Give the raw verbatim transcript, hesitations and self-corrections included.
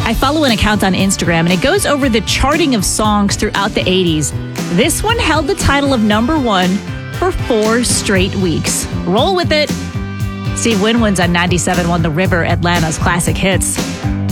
I follow an account on Instagram, and it goes over the charting of songs throughout the eighties. This one held the title of number one for four straight weeks. Roll with it. Steve Winwood's on ninety-seven point one The River, Atlanta's classic hits.